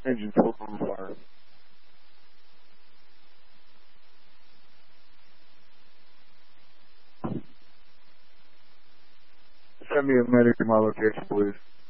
Engine still on fire. Send me a medic to my location, please.